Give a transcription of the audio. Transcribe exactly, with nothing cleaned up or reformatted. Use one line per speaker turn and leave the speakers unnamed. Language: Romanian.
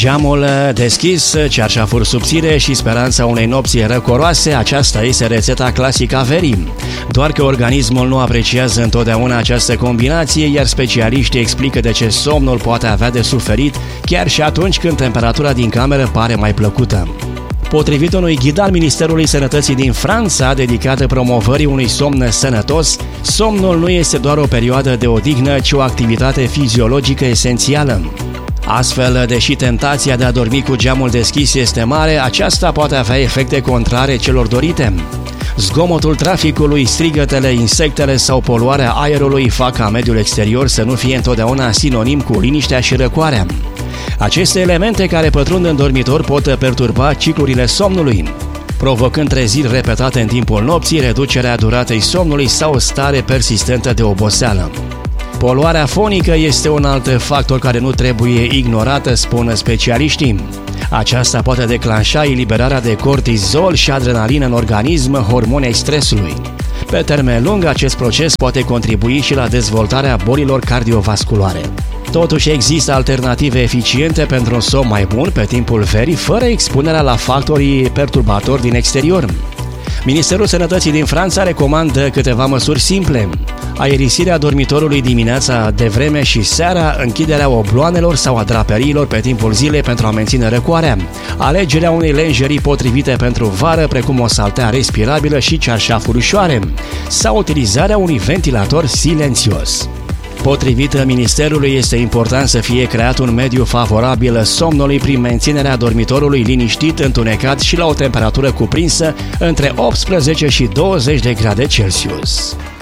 Geamul deschis, cearșafuri subțire și speranța unei nopți răcoroase, aceasta este rețeta clasică a verii. Doar că organismul nu apreciază întotdeauna această combinație, iar specialiștii explică de ce somnul poate avea de suferit chiar și atunci când temperatura din cameră pare mai plăcută. Potrivit unui ghid al Ministerului Sănătății din Franța, dedicat promovării unui somn sănătos, somnul nu este doar o perioadă de odihnă, ci o activitate fiziologică esențială. Astfel, deși tentația de a dormi cu geamul deschis este mare, aceasta poate avea efecte contrare celor dorite. Zgomotul traficului, strigătele, insectele sau poluarea aerului fac ca mediul exterior să nu fie întotdeauna sinonim cu liniștea și răcoarea. Aceste elemente care pătrund în dormitor pot perturba ciclurile somnului, provocând treziri repetate în timpul nopții, reducerea duratei somnului sau o stare persistentă de oboseală. Poluarea fonică este un alt factor care nu trebuie ignorată, spun specialiștii. Aceasta poate declanșa eliberarea de cortizol și adrenalină în organism, hormoni ai stresului. Pe termen lung, acest proces poate contribui și la dezvoltarea bolilor cardiovasculare. Totuși, există alternative eficiente pentru un somn mai bun pe timpul verii, fără expunerea la factorii perturbatori din exterior. Ministerul Sănătății din Franța recomandă câteva măsuri simple: aerisirea dormitorului dimineața de vreme și seara, închiderea obloanelor sau a draperiilor pe timpul zilei pentru a menține răcoarea, alegerea unei lenjerii potrivite pentru vară, precum o saltea respirabilă și cearșafuri ușoare, sau utilizarea unui ventilator silențios. Potrivit Ministerului, este important să fie creat un mediu favorabil somnului prin menținerea dormitorului liniștit, întunecat și la o temperatură cuprinsă între optsprezece și douăzeci de grade Celsius.